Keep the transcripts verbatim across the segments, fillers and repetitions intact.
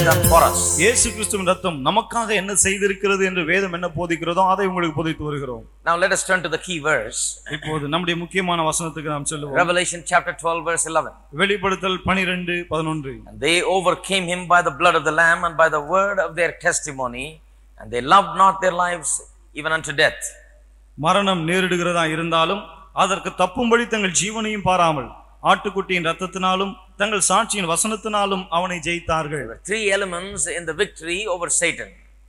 done for us. இயேசு கிறிஸ்துவின் இரத்தம் நமக்காக என்ன செய்திருக்கிறது என்று வேதம் என்ன போதிக்கிறதோ அதை உங்களுக்கு போதித்து வருகிறோம். Now let us turn to the key verse. இப்போது நம்முடைய முக்கியமான வசனத்துக்கு நாம் செல்லுவோம். Revelation chapter twelve verse eleven. வெளிப்படுத்தல் பன்னிரண்டு பதினொன்று. And they overcame him by the blood of the lamb and by the word of their testimony, and they loved not their lives even unto death. மரணம் நேரிடுகிறதா இருந்தாலும் அதற்கு தப்பும்படி தங்கள் ஜீவனையும் பாராமல் ஆட்டுக்குட்டியின் இரத்தத்தினாலும் தங்கள் சாட்சியின் வசனத்தினாலும் அவனை ஜெயித்தார்கள். Three elements in the victory over Satan.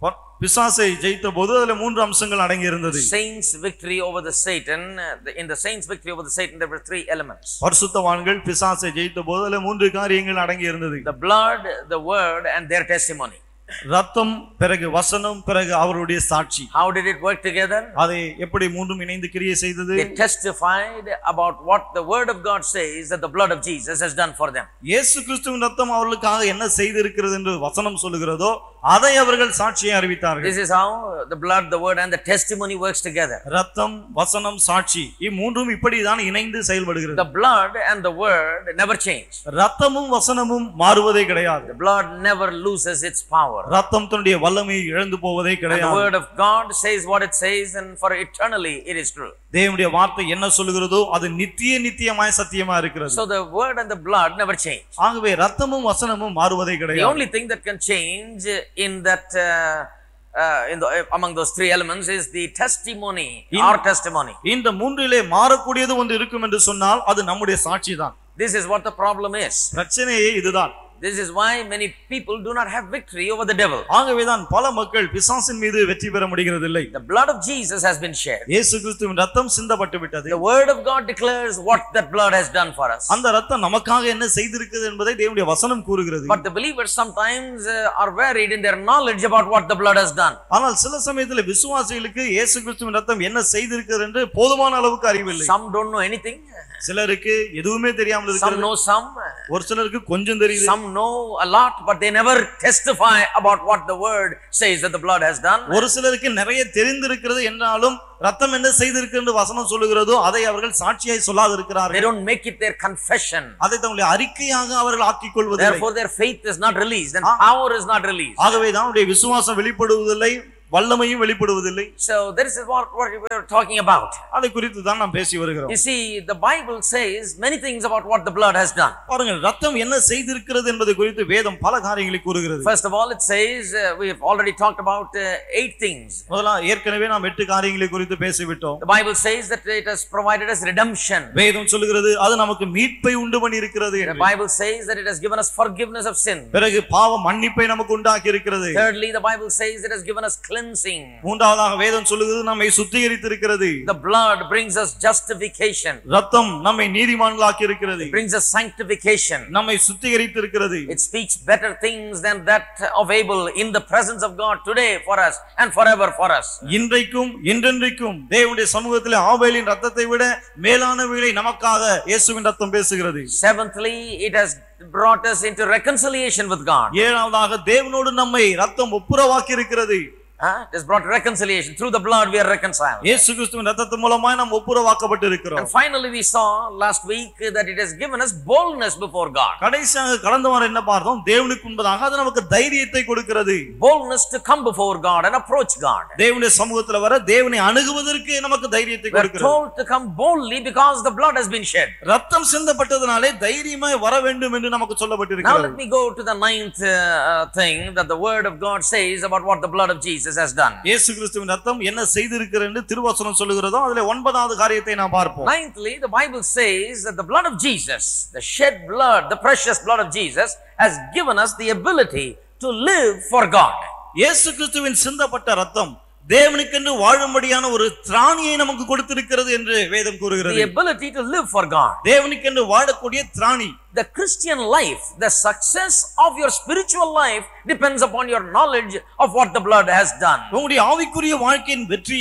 பிசாசை ஜெயித்த போது அதுல மூன்று அம்சங்கள் அடங்கி இருந்தது. Saints victory over the Satan, in the saints victory over the Satan there were three elements. பரிசுத்தவான்கள் பிசாசை ஜெயித்த போது அதுல மூன்று காரியங்கள் அடங்கி இருந்தது. The blood, the word and their testimony. ரத்தம், பிறகு வசனம், பிறகு அவருடைய சாட்சி. How did it work together? அதை எப்படி மூன்றும் இணைந்து கிரியை செய்தது? They testified about what the word of God says that the blood of Jesus has done for them. இயேசு கிறிஸ்துவின் ரத்தம் அவர்களுக்காக என்ன செய்திருக்கிறது என்று வசனம் சொல்லுகிறதோ அதை அவர்கள் சாட்சியை அறிவித்தார்கள். This is how the blood, the word and the testimony works together. ரத்தம், வசனம், சாட்சி இம்மூன்றும் இப்படிதான் இணைந்து செயல்படுகிறது. The blood and the word never change. ரத்தமும் வசனமும் மாறுவதே கிடையாது. The blood never loses its power. ரத்தம் தன்னுடைய வல்லமையை இழந்து போவதே கிடையாது. The word of God says what it says and for eternally it is true. தேவனுடைய வார்த்தை என்ன சொல்லுகிறதோ அது நித்திய நித்தியமாய் சத்தியமா இருக்கிறது. So the word and the blood never change. ஆகவே ரத்தமும் வசனமும் மாறுவதே கிடையாது. The only thing that can change in that uh, uh, in the uh, among those three elements is the testimony, in, our testimony. இந்த மூன்றிலே மாறக்கூடியது ஒன்று இருக்கும் என்று சொன்னால் அது நம்முடைய சாட்சிதான். This is what the problem is. பிரச்சனையே இதுதான். This is why many people do not have victory over the devil. ஆகவேதான் பல மக்கள் பிசாசின் மீது வெற்றி பெற முடிகிறதில்லை. The blood of Jesus has been shed. இயேசு கிறிஸ்துவின் இரத்தம் சிந்தப்பட்டு விட்டது. The word of God declares what that blood has done for us. அந்த இரத்தம் நமக்காக என்ன செய்திருக்கிறது என்பதை தேவனுடைய வசனம் கூறுகிறது. But the believers sometimes uh, are varied in their knowledge about what the blood has done. ஆனால் சில சமயத்தில் விசுவாசிகளுக்கு இயேசு கிறிஸ்துவின் இரத்தம் என்ன செய்திருக்கிறது என்று போதுமான அளவுக்கு அறிவில்லை. Some don't know anything. சிலருக்கு எதுவுமே தெரியாமல் இருக்கிறது. Some know some. ஒரு சிலருக்கு கொஞ்சம் தெரியுது. Some know a lot but they never testify about what the word says that the blood has done. ஒரு சிலருக்கு நிறைய தெரிந்திருக்கிறது என்றாலும் ரத்தம் என்ன செய்திருக்கிறது என்று வசனம் சொல்லுகிறதோ அதை அவர்கள் சாட்சியாய் சொல்லாது இருக்கிறார்கள். They don't make it their confession. அதை தங்களுடைய அறிக்கையாக அவர்கள் ஆக்கிக் கொள்வதில்லை. Therefore their faith is not released and power is not released. ஆகவே தான் அவருடைய விசுவாசம் வெளிப்படுவதில்லை, வல்லமையும் வெளிப்படுவதில்லை. So this is what, what we are talking about. அதை குறித்து தான் நாம் பேசி வருகிறோம். You see, the Bible says many things about what the blood has done. பாருங்கள், ரத்தம் என்ன செய்திருக்கிறது என்பதை குறித்து வேதம் பல காரியங்களை கூறுகிறது. First of all, it says uh, we have already talked about uh, eight things. முதல்ல ஏற்கனவே நாம் எட்டு காரியங்களை குறித்து பேசிவிட்டோம். The Bible says that it has provided us redemption. வேதம் சொல்லுகிறது அது நமக்கு மீட்பை உண்டு பண்ணி இருக்கிறது. The Bible says that it has given us forgiveness of sin. பிறகு பாவ மன்னிப்பை நமக்கு உண்டாக்கி இருக்கிறது. Thirdly, the Bible says it has given us cleansing. மூன்றாவதாக வேதம் சொல்லுகிறது நம்மை சுத்திகரித்து இருக்கிறது. The blood brings us justification. ரத்தம் நம்மை நீதிமான்களாக்கி இருக்கிறது. It brings us sanctification. நம்மை சுத்திகரித்து இருக்கிறது. It speaks better things than that of Abel in the presence of God today for us and forever for us. இன்றைக்கும் என்றென்றைக்கும் தேவனுடைய சமூகத்திலே ஆபேலின் ரத்தத்தை விட மேலானவைகளை நமக்காக இயேசுவின் ரத்தம் பேசுகிறது. Seventhly, it has brought us into reconciliation with God. ஏழாவதாக தேவனோடு நம்மை ரத்தம் ஒப்புரவாக்கி இருக்கிறது. Huh? It has brought reconciliation. Through the blood we are reconciled. இயேசு கிறிஸ்துவின் இரத்தத்தின் மூலமாய் நாம் ஒப்புரவாக்கப்பட்டு இருக்கிறோம். And finally we saw last week that it has given us boldness before God. கடைசியாக கடந்த வாரம் என்ன பார்த்தோம்? தேவனுக்கு முன்பதாக அது நமக்கு தைரியத்தை கொடுக்கிறது. Boldness to come before God and approach God. தேவனுடைய சமூகத்தில் வர தேவனை அணுகுவதற்கு நமக்கு தைரியத்தை கொடுக்கிறது. We are told to come boldly because the blood has been shed. ரத்தம் சிந்தப்பட்டதனாலே தைரியமாய் வர வேண்டும் என்று நமக்கு சொல்லப்பட்டிருக்கிறது. Now let me go to the ninth uh, thing that the word of God says about what the blood of Jesus has done. இயேசு கிறிஸ்துவின் ரத்தம் என்ன செய்திருக்கிறது என்று திருவசனம் சொல்லுகிறதோ அதிலே ஒன்பதாவது காரியத்தை நாம் பார்ப்போம். Ninthly, the Bible says that the blood of Jesus, the shed blood, the precious blood of Jesus has given us the ability to live for God. இயேசு கிறிஸ்துவின் சிந்தப்பட்ட ரத்தம் தேவனுக்கென்று வாழும்படியான ஒரு திராணியை நமக்கு கொடுத்திருக்கிறது என்று வேதம் கூறுகிறது. The ability to live for God. தேவனுக்கென்று வாழக்கூடிய திராணி. The Christian life, the success of your spiritual life depends upon your knowledge of what the blood has done. உங்களுடைய ஆவிக்குரிய வாழ்க்கையின் வெற்றியே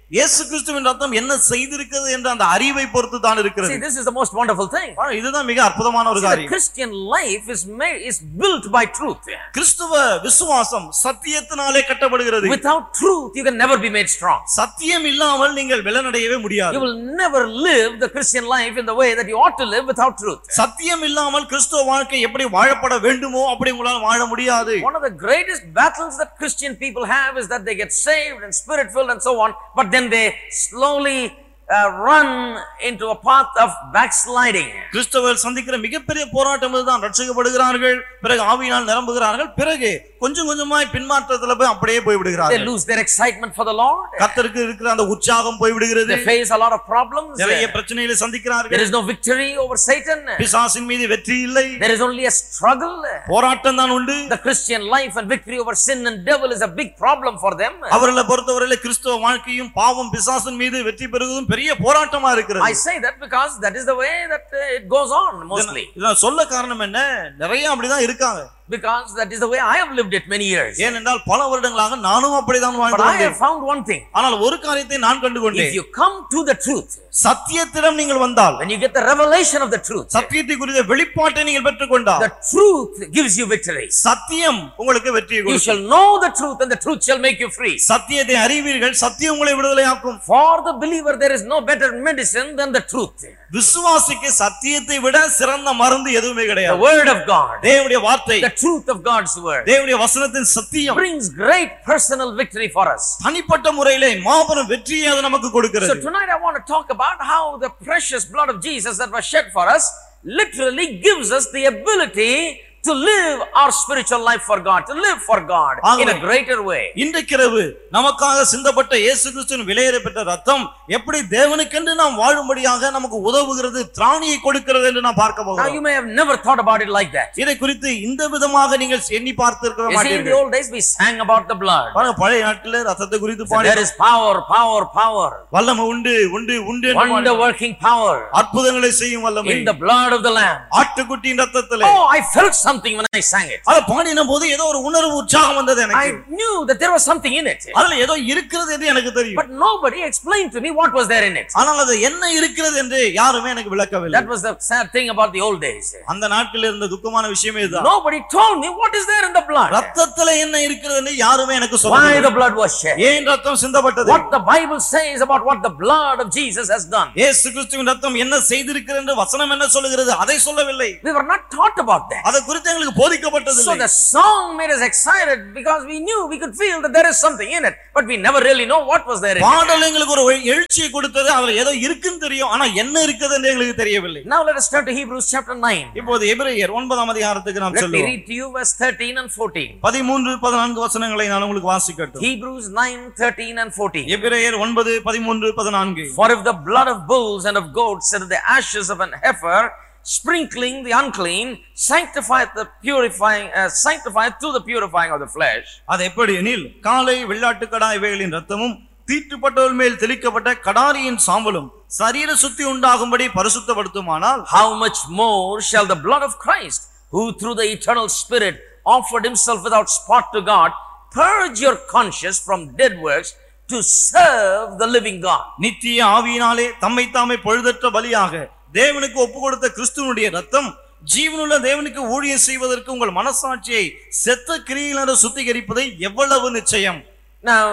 இயேசு கிறிஸ்துவின் ரத்தம் என்ன செய்திருக்கிறது என்ற அந்த அறிவை பொறுத்து தான் இருக்கிறது. See, this is the most wonderful thing. இதுதான் மிக அற்புதமான ஒரு காரியம். The Christian life is made is built by truth. கிறிஸ்துவ விசுவாசம் சத்தியத்தினாலே கட்டப்படுகிறது. Without truth you can never be made strong. சத்தியம் இல்லாமல் நீங்கள் பலனடையவே முடியாது. You will never live the Christian life in the way that you ought to live without truth. சத்தியம் இல்லாமல் கிறிஸ்துவ வாழ்க்கை எப்படி வாழப்பட வேண்டுமோ அப்படி உங்களால் வாழ முடியாது. One of the greatest battles that Christian people have is that they get saved and spirit filled and so on, but then they slowly uh, run into a path of backsliding. கிறிஸ்தவர்கள் சந்திக்கிற மிகப்பெரிய போராட்டம் இதுதான். ரட்சிக்கப்படுகிறார்கள், பிறகு ஆவியினால் நிரம்புகிறார்கள், பிறகு கொஞ்சம் கொஞ்சமாய் பின்மாற்றத்துல போய் அப்படியே போய் விடுகிறார்கள். They lose their excitement for the Lord. கர்த்தருக்கு இருக்கிற அந்த உற்சாகம் போய் விடுகிறது. They face a lot of problems. நிறைய பிரச்சனைகளை சந்திக்கிறார்கள். There is no victory over Satan. பிசாசின் மீது வெற்றி இல்லை. There is only a struggle. போராட்டம் தான் உண்டு. The Christian life and victory over sin and devil is a big problem for them. அவர்களை பொறுத்தவரையிலே கிறிஸ்தவ வாழ்க்கையும் பாவம் பிசாசின் மீது வெற்றி பெறுவதும் பெரிய போராட்டமா இருக்கிறது. I say that because that is the way that it goes on mostly. இத சொல்ல காரணம் என்ன? நிறைய அப்படிதான் இருக்காங்க. Because that is the way I have lived it many years. ஏனென்றால் பல வருடங்களாக நானும் அப்படிதான் வாழ்ந்து But I வந்தேன். have found one thing. ஆனால் ஒரு காரியத்தை நான் கண்டுகொண்டேன். If you come to the truth, சத்தியத்திடம் நீங்கள் வந்தால், when you get the revelation of the truth, சத்தியத்தை குறித்த வெளிப்பாட்டை நீங்கள் பெற்றுக்கொண்டால், the truth gives you victory. சத்தியம் உங்களுக்கு வெற்றியை You கொடுக்கும். shall know the truth and the truth shall make you free. சத்தியத்தை அறிவீர்கள், சத்தியம் உங்களை விடுதலையாக்கும். For the believer there is no better medicine than the truth. விசுவாசிக்கு சத்தியத்தை விட சிறந்த மருந்து எதுவுமே The கிடையாது. word of God, தேவனுடைய வார்த்தை, the truth of God's word, தேவனுடைய வசனத்தின் சத்தியம் brings great personal victory for us. தனிப்பட்ட முறையிலே மாபெரும் வெற்றியை அது நமக்கு So கொடுக்கிறது. tonight I want to talk about how the precious blood of Jesus that was shed for us literally gives us the ability to live our spiritual life for God, to live for God in a greater way. இன்றைக்கிரவு நமக்காக சிந்தப்பட்ட இயேசு கிறிஸ்துவின் விலையேறப்பட்ட ரத்தம் எப்படி தேவனுக்கென்று நாம் வாழும்படியாக நமக்கு உதவுகிறது, திராணியை கொடுக்கிறது என்று நாம் பார்க்க Now போகிறோம். you may have never thought about it like that. இதை குறித்து இந்த விதமாக நீங்கள் எண்ணி பார்த்திருக்க You see, in the மாட்டீர்கள். old days we sang about the blood. பாருங்க, பழைய நாட்களில் ரத்தத்தை குறித்து So body there is power, power, power. வல்லமை உண்டு உண்டு உண்டு என்று Wonder பாடினோம். working power அற்புதங்களை செய்யும் வல்லமை in the blood of the Lamb. ஆட்டுக்குட்டியின் ரத்தத்திலே. Oh, I felt something when I sang it. அத பாடின போது ஏதோ ஒரு உணர்வு உற்சாகம் வந்தது I எனக்கு. knew that there was something in it. அதுல ஏதோ இருக்கிறது என்று எனக்கு தெரியும். But nobody explained to me what was there in it. ஆனால் அது என்ன இருக்கிறது என்று யாருமே எனக்கு விளக்கவில்லை. That was the sad thing about the old days. அந்த நாட்களில் இருந்த துக்கமான விஷயமே இதுதான். Nobody told me what is there in the blood. ரத்தத்துல என்ன இருக்கிறது என்று யாருமே எனக்கு Why சொல்லவில்லை. the blood was shed. ஏன் ரத்தம் சிந்தப்பட்டது? What the Bible says about what the blood of Jesus has done. இயேசு கிறிஸ்துவின் ரத்தம் என்ன செய்திருக்கிறது என்று வசனம் என்ன சொல்லுகிறது அதை சொல்லவில்லை. We were not taught about that. அதை குறித்து எங்களுக்கு போதிக்கப்பட்டது So இல்லை. the song made us excited because we knew, we could feel that there is something in it, but we never really know what was there in it. பாடல் எங்களுக்கு ஒரு எழுச்சியை கொடுத்தது, அதுல ஏதோ இருக்குன்னு தெரியும், ஆனா என்ன இருக்குது என்று எங்களுக்கு தெரியவில்லை. Now let us turn to Hebrews chapter nine. இப்போது எபிரேயர் ஒன்பதாம் அதிகாரத்துக்கு நாம் Let me செல்வோம். read to you verse thirteen and fourteen. பதிமூன்று பதினான்கு வசனங்களை நான் உங்களுக்கு வாசிக்கட்டும். Hebrews nine, thirteen and fourteen. எபிரேயர் ஒன்பது பதிமூன்று பதினான்கு. For if the blood of bulls and of goats and the ashes of an heifer, sprinkling the unclean, sanctifieth the purifying, uh, sanctifieth to the purifying of the flesh. அது எப்படி எனில் காளை வெள்ளாட்டுக்கடா இவைகளின் ரத்தமும் தீட்டுப்பட்டவர்கள் மேல் தெளிக்கப்பட்ட கடாரியின் சாம்பலும் சரீர சுத்தி உண்டாகும்படி பரிசுத்தப்படுத்துமானால், how much more shall the blood of Christ, who through the eternal Spirit offered himself without spot to God, purge your conscience from dead works to serve the living God. நித்திய ஆவியினாலே தம்மை தாமே பழுதற்ற பலியாக தேவனுக்கு ஒப்பு கொடுத்த கிறிஸ்துவனுடைய ரத்தம் ஜீவனுள்ள தேவனுக்கு ஊழியம் செய்வதற்கு உங்கள் மனசாட்சியை செத்த கிரியையிலிருந்து சுத்திகரிப்பதை எவ்வளவு நிச்சயம். Now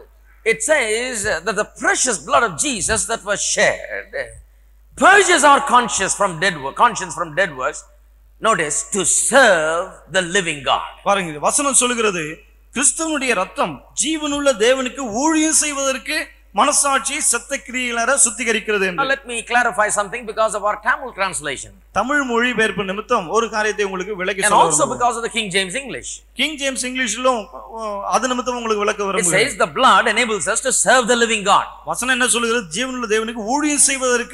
it says that the precious blood of Jesus that was shed purges our conscience from dead work, conscience from dead works. Notice, to serve the living God. பாருங்க, வசனம் சொல்லுகிறது கிறிஸ்துவனுடைய ரத்தம் ஜீவனுள்ள தேவனுக்கு ஊழியம் செய்வதற்கு மனசாட்சியை செத்த கிரியையிலிருந்து சுத்திகரிக்கிறது என்று. Now let me clarify something because of our Tamil translation. Tamil மொழிபெயர்ப்பு நிமித்தம் ஒரு காரியத்தை உங்களுக்கு விளக்கி And சொல்ல also விரும்புகிறேன். because of the King James English. King James இங்கிலீஷிலும் அது நிமித்தம் உங்களுக்கு விளக்க It விரும்புகிறேன். says the blood enables us to serve the living God. வசனம் என்ன சொல்லுகிறது? ஜீவனுள்ள தேவனுக்கு ஊழியம் செய்வதற்கு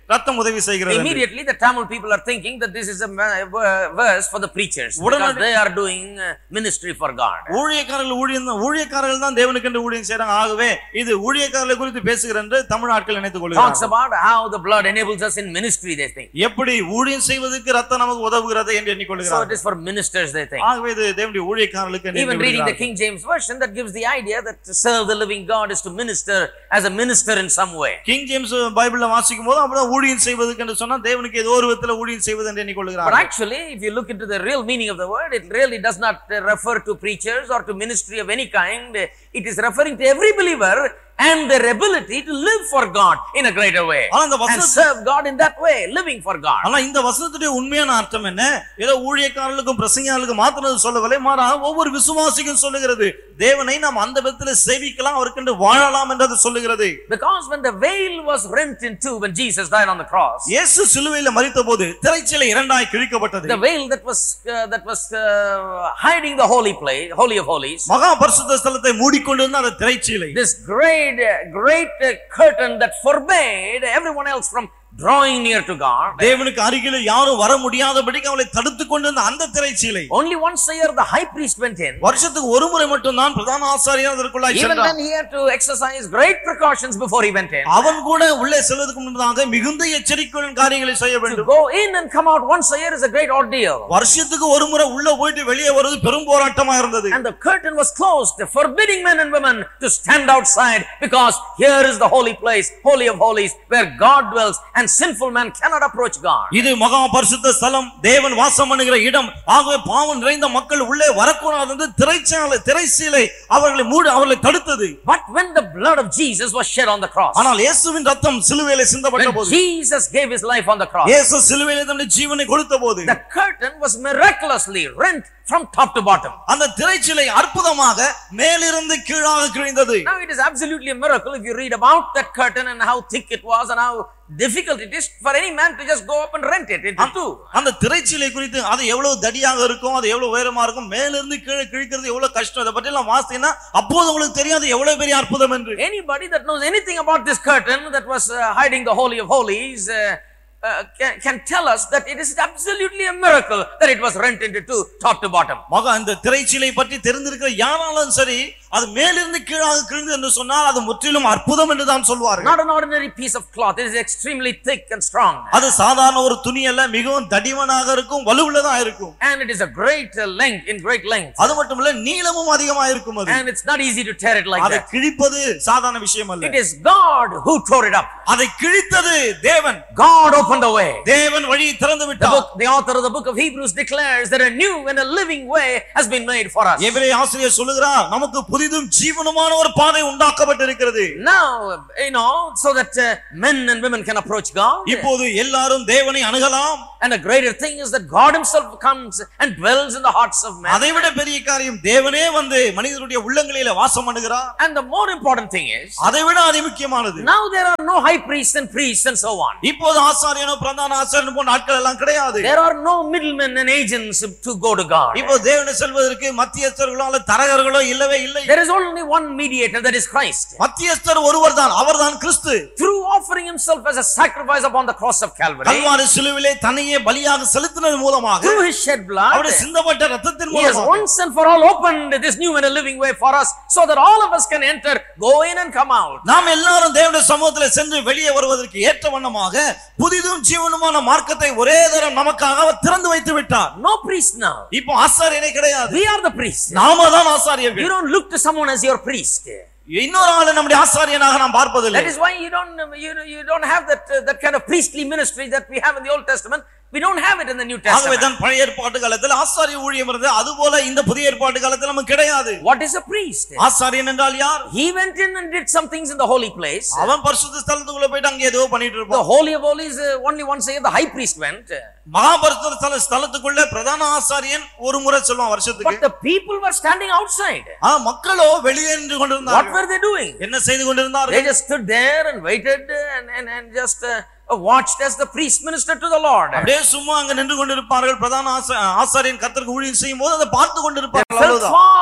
ரத்தம் உதவி செய்கிறது. Immediately the Tamil people are thinking that this is a verse for the preachers because they are doing ministry for God. ஊழியக்காரர்கள் ஊழியம் ஊழியக்காரர்கள் தான் தேவனுக்கு என்று ஊழியம் செய்றாங்க. ஆகவே இது ஊழியக்காரர்களை குறித்து பேசுகிறது என்று தமிழ் ஆட்கள் நினைத்துக் கொள்கிறார்கள். Talks about how the blood enables us in ministry, they think. எப்படி ஊழியம் செய்வதற்கு ரத்தம் நமக்கு உதவுகிறது என்று எண்ணிக்கொள்கிறார்கள். So it is for ministers, they think. ஆகவே இது தேவனுடைய ஊழியக்காரர்களுக்கு என்று. Even reading the King James version, that gives the idea that to serve the living God is to minister as a minister in some way. King James பைபிள்ல வாசிக்கும்போது அப்பதான் ஊழியம் செய்வதற்கு என்று சொன்னா தேவனுக்கு ஏதோ ஒரு விதத்துல ஊழியம் செய்வது என்று எண்ணிக்கொள்கிறார்கள். But actually, if you look into the real meaning of the word, it really does not refer to preachers or to ministry of any kind. It is referring to every believer and their ability to live for God in a greater way and serve God in that way, living for God. ஆனா இந்த வசனத்துடைய உண்மையான அர்த்தம் என்ன? ஏதோ ஊழியக்காரர்களுக்கும் பிரசங்கியாளர்களுக்கும் மாத்திரம் சொல்லவில்லை, மாறா ஒவ்வொரு விசுவாசிக்கும் சொல்லுகிறது. தேவனை நாம் அந்த விதத்துல சேவிக்கலாம், அவருக்கு வாழலாம் என்று சொல்லுகிறது. Because when the veil was rent in two when Jesus died on the cross, இயேசு சிலுவையில மரித்தபோது திரைச்சீலை இரண்டாய் கிழிக்கப்பட்டது. The veil that was uh, that was uh, hiding the holy place, holy of holies, மகா பரிசுத்த ஸ்தலத்தை மூடிக்கொண்டிருந்த அந்த திரைச்சீலை, this great great curtain that forbade everyone else from drawing near to God. தேவனுக்கு அருகில் யாரும் வர முடியாதபடிக்கு அவளை தடுத்துக் கொண்டிருந்த அந்த திரைச்சீலை. Only once a year the high priest went in. வருஷத்துக்கு ஒரு முறை மட்டும் தான் பிரதான ஆசாரியர் அதற்குள்ளாய் சென்றார். Even then he had to exercise great precautions before he went in. அவன் கூட உள்ளே செல்வதற்கு முன்னதாக மிகுந்த எச்சரிக்கையுடன் காரியங்களை செய்ய வேண்டும். To go in and come out once a year is a great ordeal. வருஷத்துக்கு ஒரு முறை உள்ள போய்ட்டு வெளியே வருவது பெரும் போராட்டமா இருந்தது. And the curtain was closed, forbidding men and women to stand outside, because here is the holy place, holy of holies, where God dwells and sinful man cannot approach God. இது மகா பரிசுத்த ஸ்தலம், தேவன் வாசம் பண்ணுகிற இடம். ஆகவே பாவம் நிறைந்த மக்கள் உள்ளே வரக்கூடாது என்று திரைச்சீலை திரைச்சீலை அவர்களை மூடி அவர்களை தடுத்தது. But when the blood of Jesus was shed on the cross, ஆனால் இயேசுவின் ரத்தம் சிலுவையிலே சிந்தப்பட்ட போது, when Jesus gave his life on the cross, இயேசு சிலுவையிலே தன்னுடைய ஜீவனை கொடுத்தபோது, the curtain was miraculously rent from top to bottom. அந்த திரைச்சீலை அற்புதமாக மேலிருந்து கீழாக கிழிந்தது. Now it is absolutely a miracle if you read about that curtain and how thick it was and how difficult it is for any man to just go up and rent it into two. அந்த திரைச்சீலை குறித்து அது எவ்வளவு தடியாக இருக்கும், அது எவ்வளவு உயரமா இருக்கும், மேலிருந்து கீழே கிழிக்கிறது எவ்வளவு கஷ்டம், அதை பற்றி எல்லாம் வாசித்தீங்கன்னா அப்போது உங்களுக்கு தெரியாது எவ்வளவு பெரிய அற்புதம் என்று. Anybody that knows anything about this curtain that was uh, hiding the holy of holies uh, Uh, can, can tell us that it is absolutely a miracle that it was rent into two, top to bottom. மகா அந்த திரைச்சீலை பற்றி தெரிந்திருக்கிற யாராலும் சரி அது மேலிருந்து கீழாக கிழிந்தது என்று சொன்னால் அது முற்றிலும் அற்புதம் என்று தான் சொல்வார்கள். Not an ordinary piece of cloth, it is extremely thick and strong. அது சாதாரண ஒரு துணி அல்ல, மிகவும் தடிமனாக இருக்கும், வலுவுள்ளதா இருக்கும். And it is a great uh, length, in great length. அது மட்டுமல்ல நீளமும் அதிகமாக இருக்கும் அது. And it's not easy to tear it like அதை that. கிழிப்பது சாதாரண விஷயம் அல்ல. It is God who tore it up. அதை கிழித்தது தேவன். God opened the way. தேவன் வழி திறந்து விட்டார். The book, the author of the book of Hebrews declares that a new and a living way has been made for us. எபிரேய ஆசிரியர் சொல்கிறார், நமக்கு புதிதும் ஜீவனுமான ஒரு பாதை உண்டாக்கப்பட்டிருக்கிறது. Now, you know, so that uh, men and women can approach God. இப்போது எல்லாரும் தேவனை அணுகலாம். And a greater thing is that God himself comes and dwells in the hearts of men. அதைவிட பெரிய காரியம் தேவனே வந்து மனிதருடைய உள்ளங்களிலே வாசம் பண்ணுகிறார். And the more important thing is, அதைவிட அதி முக்கியமானது, now there are no high priests and priests and so on. இப்போது ஆசாரியனோ பிரதான ஆசாரியன் போன்ற ஆட்கள் எல்லாம் கிடையாது. There are no middlemen and agents to go to God. இப்போ தேவனை செல்வதற்கு மத்தியஸ்தர்களோ அல்ல தரகர்களோ இல்லவே இல்லை. There is only one mediator, that is Christ. மத்தியஸ்தர் ஒருவர்தான், அவர்தான் கிறிஸ்து. Through offering himself as a sacrifice upon the cross of Calvary, Kalvari சிலுவையிலே தன்னையே பலியாக செலுத்தினது மூலமாக, through his shed blood, அவருடைய சிந்தப்பட்ட இரத்தத்தின் he has மூலமாக once and for all opened this new and a living way for us, so that all of us can enter, go in and come out. நாம் எல்லாரும் தேவனுடைய சமூகத்திலே சென்று வெளியே வருவதற்கு ஏற்ற வண்ணமாக புதிதும் ஜீவனுமான மார்க்கத்தை ஒரே தரம் நமக்காக அவர் திறந்து வைத்து விட்டார். No priest now. இப்போ ஆசாரியனே கிடையாது. We are the priests. நாம தான் ஆசாரியர்கள். You don't look to someone as your priest. இன்னொரு ஆளை நம்முடைய ஆசாரியனாக நாம் பார்ப்பதில்லை. That is why you don't you, you don't have that uh, that kind of priestly ministry that we have in the Old Testament. We don't have it in the New Testament. ஆகவே தான் பழைய ஏற்பாட்டு காலத்தில் ஆசாரிய ஊழியம் இருந்தது, அதுபோல இந்த புதிய ஏற்பாட்டு காலத்தில் நமக்கு கிடையாது. What is a priest? ஆசாரியன் என்றால் யார்? He went in and did some things in the holy place. அவன் பரிசுத்த ஸ்தலத்துக்குள்ள போய் அங்க ஏதோ பண்ணிட்டு இருப்பான். The holy of holies uh, only once a year the high priest went. மகா பரிசுத்த ஸ்தலத்துக்குள்ள பிரதான ஆசாரியன் ஒரு முறை சொல்வான் வருஷத்துக்கு. But the people were standing outside. ஆ மக்களோ வெளியே நின்று கொண்டிருந்தார்கள். What were they doing? என்ன செய்து கொண்டிருந்தார்கள்? They just stood there and waited and and, and just uh, watched as the priest ministered to the Lord. அப்படியே சும்மா அங்க நின்று கொண்டிருப்பார்கள். பிரதான ஆசாரியன் கர்த்தருக்கு ஊழியம் செய்யும்போது அதை பார்த்து கொண்டிருப்பார்கள். Far away.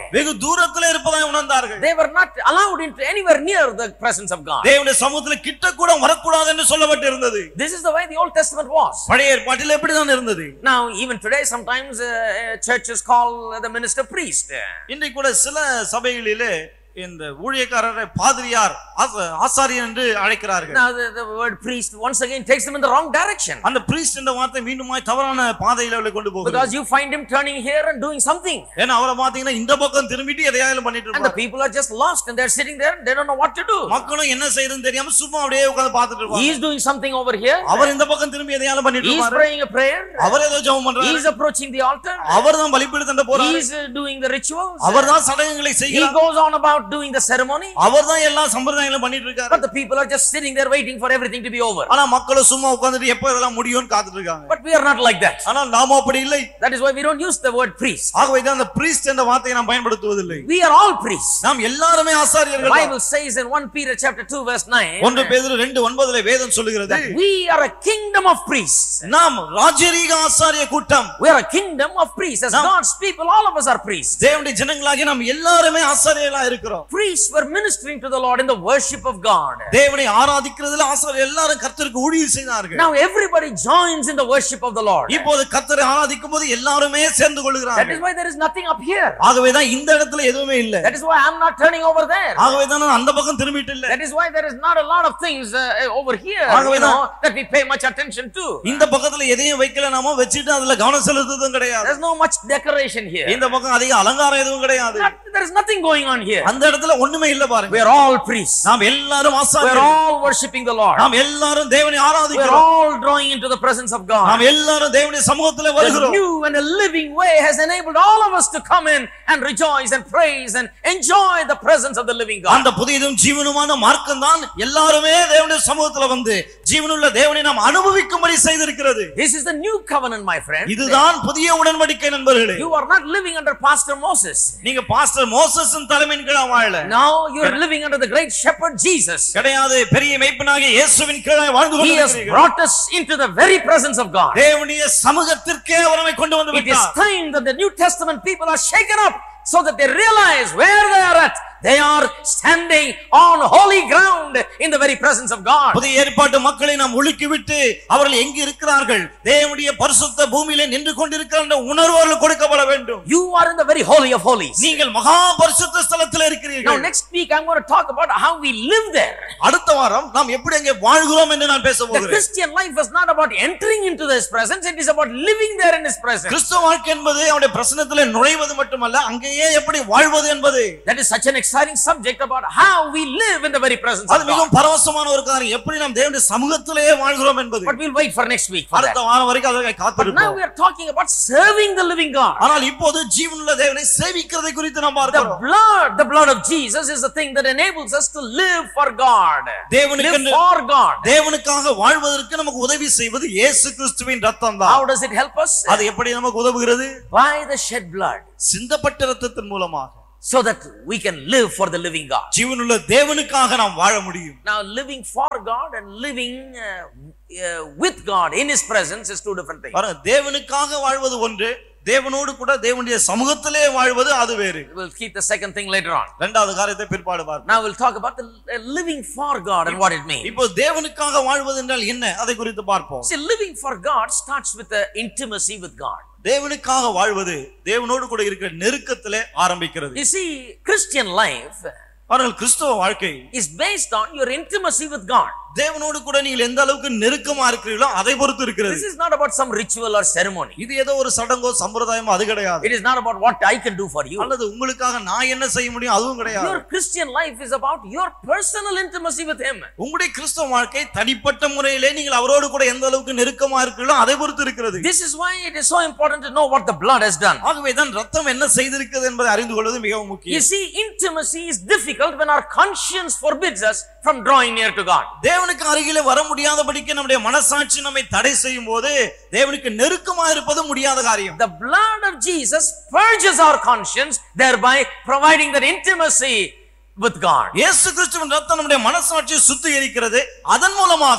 வெகு தூரத்திலே இருப்பதாய் உணர்ந்தார்கள். They were not allowed into anywhere near the presence of God. தேவனுடைய சமூகத்தில் கிட்ட கூட வரக்கூடாது என்று சொல்லப்பட்டிருந்தது. This is the way the Old Testament was. பழைய ஏற்பாட்டில் எப்படி தான் இருந்தது. Now even today sometimes uh, churches call the minister priest. இன்றைக்கு கூட சில சபைகளிலே இந்த ஊழியக்காரரை பாதிரியார் ஆசாரியர் என்று அழைக்கிறார்கள். Now the, the word priest once again takes them in the wrong direction. அந்த priest என்ற வார்த்தை மீண்டுமாய் தவறான பாதையில அவளை கொண்டு போகுது. Because you find him turning here and doing something. ஏன்னா அவரை பாத்தீங்கன்னா இந்த பக்கம் திரும்பிட்டு எதையாவது பண்ணிட்டு இருப்பாங்க. And the people are just lost and they're sitting there and they don't know what to do. மக்களும் என்ன செய்யறதுன்னு தெரியாம சும்மா அப்படியே உட்கார்ந்து பார்த்துட்டு இருப்பாங்க. He is doing something over here. அவர் இந்த பக்கம் திரும்பி எதையாவது பண்ணிட்டு இருப்பாரு. He is praying a prayer. அவர் ஏதோ ஜெபம் பண்றாரு. He is approaching the altar. அவர் தான் பலிபீடத்துக்கு போறாரு. He is doing the rituals. அவர் தான் சடங்குகளை செய்கிறார். He goes on about doing the ceremony. அவர் தான் எல்லா சம்பிரதாயங்களும் பண்ணிட்டு இருக்காரு. But the people are just sitting there waiting for everything to be over. ஆனா மக்கள் சும்மா உட்கார்ந்துட்டு எப்ப இதெல்லாம் முடியும்னு காத்துட்டு இருக்காங்க. But we are not like that. ஆனா நாம அப்படி இல்லை. That is why we don't use the word priest. ஆகவே தான் அந்த priest என்ற வார்த்தையை நாம் பயன்படுத்துவதில்லை. We are all priests. நாம் எல்லாரும் ஆசாரியர்கள். The Bible says in First Peter chapter two verse nine. ஒன்று பேதுரு இரண்டு ஒன்பது வேதம் சொல்லுகிறது. We are a kingdom of priests. நாம் ராஜரீக ஆசாரிய கூட்டம். We are a kingdom of priests. As God's people, all of us are priests. தேவனுடைய ஜனங்களாகிய நாம் எல்லாரும் ஆசாரியர்களா இருக்கிறோம். Priests were ministering to the Lord in the worship of God. தேவனை ஆராதிக்கிறதுல ஆசாரியர்கள் எல்லாரும் கர்த்தருக்கு ஊழியம் செய்தார்கள். Now everybody joins in the worship of the Lord. இப்போது கர்த்தரை ஆராதிக்கும்போது எல்லாரும் சேர்ந்து கொள்கிறார்கள். That is why there is nothing up here. ஆகவே தான் இந்த இடத்துல எதுவுமே இல்லை. That is why I am not turning over there. ஆகவே தான் நான் அந்த பக்கம் திரும்பிட்டு இல்லை. That is why there is not a lot of things uh, over here, you know, that we pay much attention to. இந்த பக்கத்துல எதையும் வைக்கல நாம வெச்சிட்டு அதுல கவனம் செலுத்துறதும் கிடையாது. There is no much decoration here. இந்த பக்கம் அதிக அலங்காரம் எதுவும் கிடையாது. There is nothing going on here. அந்த இடத்துல ஒண்ணுமே இல்ல பாருங்க. We are all priests. நாம் எல்லாரும் ஆசாரியர்கள். We are all worshiping the Lord. நாம் எல்லாரும் தேவனை ஆராதிக்கிறோம். We are all drawing into the presence of God. நாம் எல்லாரும் தேவனுடைய சமூகத்திலே வருகிறோம். A new and a living way has enabled all of us to come in and rejoice and praise and enjoy the presence of the living God. அந்த புதியதும் ஜீவனுமான மார்க்கம் தான் எல்லாருமே தேவனுடைய சமூகத்திலே வந்து ஜீவனுள்ள தேவனை நாம் அனுபவிக்கும்படி செய்திருக்கிறது. This is the new covenant, my friend. இதுதான் புதிய உடன்படிக்கை நண்பர்களே. You are not living under Pastor Moses. நீங்க பாஸ்டர் மோசேஸின் தலைமையின் கீழ வாழல. Now you are living under the great shepherd Jesus. கிடையாது, பெரிய மேய்ப்பனாகிய இயேசுவின் கீழ வாழ்ந்து கொண்டிருக்கிறீர்கள். He has brought us into the very presence of God. தேவனுடைய சமூகத்திற்கே அவரை கொண்டு வந்து விட்டார். It is time that the New Testament people are shaken up so that they realize where they are at. They are standing on holy ground in the very presence of God. புதிய ஏற்பாட்டு மக்களை நாம் ஒழுக்கி விட்டு அவர்கள் எங்க இருக்கிறார்கள், தேவனுடைய பரிசுத்த பூமியிலே நின்று கொண்டிருக்கிற உணர்வு அவர்களுக்கு கொடுக்கப்பட வேண்டும். You are in the very holy of holies. நீங்கள் மகா பரிசுத்த ஸ்தலத்தில் இருக்கிறீர்கள். Now next week I'm going to talk about how we live there. அடுத்த வாரம் நாம் எப்படி அங்கே வாழ்கிறோம் என்று நான் பேச போகிறேன். The Christian life is not about entering into His presence, it is about living there in His presence. கிறிஸ்தவ வாழ்க்கை என்பது அவருடைய பிரசன்னத்திலே நுழைவது மட்டுமல்ல, அங்கேயே எப்படி வாழ்வது என்பது. That is such an exciting subject about how we live in the very presence of God. அது மிகவும் பரவசமான ஒரு காரியம், எப்படி நாம் தேவனுடைய சமூகத்திலே வாழ்கிறோம் என்பது. But we'll wait for next week for that. அடுத்த வாரம் வரைக்கும் அதற்காக காத்திருப்போம். But now we are talking about serving the living God. ஆனால் இப்போது ஜீவனுள்ள தேவனை சேவிக்கிறதை குறித்து நாம் பார்க்கிறோம். The blood, the blood of Jesus is the thing that enables us to live for God. தேவனுக்கு live for God. தேவனுக்காக வாழ்வதற்கு நமக்கு உதவி செய்வது இயேசு கிறிஸ்துவின் இரத்தம் தான். How does it help us? அது எப்படி நமக்கு உதவுகிறது? By the shed blood. சிந்தப்பட்ட இரத்தத்தின் மூலமாக. So that we can live for the living God. ஜீவனுள்ள தேவனுக்காக நாம் வாழ முடியும். Now living for God and living uh, uh, with God in His presence is two different things. பாருங்க, தேவனுக்காக வாழ்வது ஒன்று, தேவனோடு கூட தேவனுடைய சமூகத்திலே வாழ்வது அது வேறு. We'll keep the second thing later on. இரண்டாவது காரியத்தை பிற்பாடு பார்ப்போம். Now we'll talk about the uh, living for God and what it means. இப்போ தேவனுக்காக வாழ்வது என்றால் என்ன, அதை குறித்து பார்ப்போம். See, living for God starts with the intimacy with God. தேவனுக்காக வாழ்வது தேவனோடு கூட இருக்கிற நெருக்கத்திலே ஆரம்பிக்கிறது. You see, Christian life ஆனால் கிறிஸ்தவ வாழ்க்கை is based on your intimacy with God. தேவனோடு கூட நீங்கள் எந்த அளவுக்கு நெருக்கமா இருக்கிறீர்களோ அதை பொறுத்து இருக்கிறது. This is not about some ritual or ceremony. இது ஏதோ ஒரு சடங்கோ சம்பிரதாயமோ அது கிடையாது. It is not about what I can do for you. அல்லது உங்களுக்காக நான் என்ன செய்ய முடியும் அதுவும் கிடையாது. Your Christian life is about your personal intimacy with Him. உங்களுடைய கிறிஸ்தவ வாழ்க்கை தனிப்பட்ட முறையிலே நீங்கள் அவரோடு கூட எந்த அளவுக்கு நெருக்கமா இருக்கிறீர்களோ அதை பொறுத்து இருக்கிறது. This is why it is so important to know what the blood has done. ஆகவே தான் இரத்தம் என்ன செய்திருக்கிறது என்பதை அறிந்து கொள்வது மிகவும் முக்கியம். You see, intimacy is difficult when our conscience forbids us from drawing near to God. தேவனுக்கு அருகிலே வர முடியாதபடிக்கு நம்முடைய மனசாட்சி நம்மை தடை செய்யும் போது தேவனுக்கு நெருக்கமா இருப்பது முடியாத காரியம். The blood of Jesus purges our conscience, thereby providing that intimacy with God. இயேசு கிறிஸ்துவின் இரத்தம் நம்முடைய மனசாட்சியை சுத்திகரிக்கிறது, அதன் மூலமாக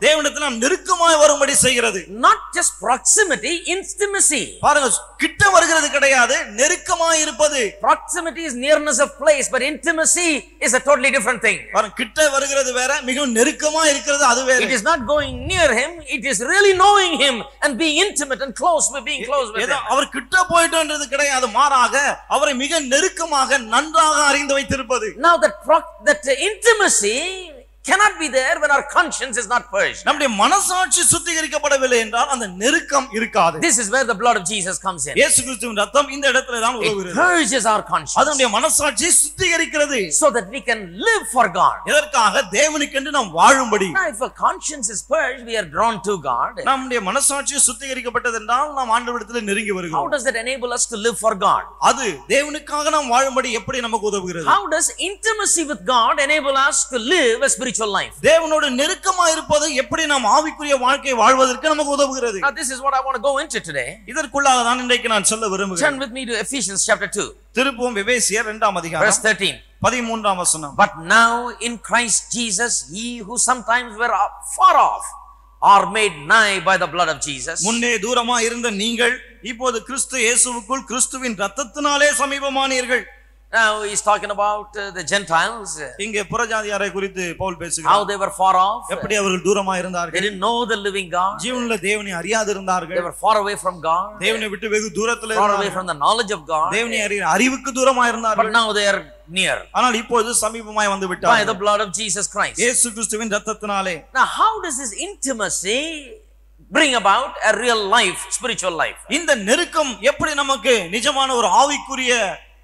தேவனிடத்தில் நாம் நெருக்கமாய் வரும்படி செய்கிறது. Not just proximity, intimacy. பாருங்க, கிட்ட வருகிறது கிடையாது, நெருக்கமாய் இருப்பது. Proximity is nearness of place, but intimacy is a totally different thing. பாருங்க, கிட்ட வருகிறது வேற, மிகவும் நெருக்கமாய் இருக்கிறது அது வேற. It is not going near him, it is really knowing him and being intimate and close with being close with him. அவர் கிட்ட போய்ட்டோன்றது கிடையாது, மாறாக அவரை மிக நெருக்கமாக நன்றாக அறிந்து வைத்திருப்பது. Now that that intimacy cannot be there when our conscience is not purged. நம்முடைய மனசாட்சி சுத்திகரிக்கப்படவில்லை என்றால் அந்த நெருக்கம் இருக்காது. This is where the blood of Jesus comes in. இயேசு கிறிஸ்துவின் இரத்தம் இந்த இடத்திலே தான் உதவுகிறது. It purges our conscience. அது நம்முடைய மனசாட்சியை சுத்திகரிக்கிறது. So that we can live for God. இதற்காக தேவனுக்கென்று நாம் வாழும்படி. Now if a conscience is purged, we are drawn to God. நம்முடைய மனசாட்சி சுத்திகரிக்கப்பட்டது என்றால் நாம் ஆண்டவரிடத்தில் நெருங்கி வருகிறோம். How does that enable us to live for God? அது தேவனுக்காக நாம் வாழும்படி எப்படி நமக்கு உதவுகிறது? How does intimacy with God enable us to live a spiritual life? தேவனோடு நெருக்கமாக இருப்பது எப்படி நாம் ஆவிக்குரிய வாழ்க்கை வாழ்வதற்கு நமக்கு உதவுகிறது? Now this is what I want to go into today. இதற்குள்ளாக தான் இன்றைக்கு நான் சொல்ல விரும்புகிறேன். Turn with me to Ephesians chapter two. திருப்பும் எபேசியர் இரண்டாம் அதிகாரம் verse thirteen. பதிமூன்றாம் வசனம். But now in Christ Jesus, ye who sometimes were far off are made nigh by the blood of Jesus. முன்னே தூரமா இருந்த நீங்கள் இப்போது கிறிஸ்து இயேசுவுக்குள் கிறிஸ்துவின் இரத்தத்தினாலே சமீபமானீர்கள். Now he is talking about uh, the Gentiles. இங்கே புறஜாதியாரை குறித்து பவுல் பேசுகிறார். How they were far off. எப்படி அவர்கள் தூரமா இருந்தார்கள். They didn't know the living God. ஜீவனுள்ள தேவனை அறியாது இருந்தார்கள். They were far away from God. தேவனை விட்டு வெகு தூரத்தில் இருந்தார்கள். Far away from the knowledge of God. தேவனை அறிய அறிவுக்கு தூரமா இருந்தார்கள். But now they are near. ஆனால் இப்போது சமீபமாய் வந்து விட்டார்கள். By the blood of Jesus Christ. இயேசு கிறிஸ்துவின் இரத்தத்தினாலே. Now how does this intimacy bring about a real life, spiritual life? இந்த நெருக்கம் எப்படி நமக்கு நிஜமான ஒரு ஆவிக்குரிய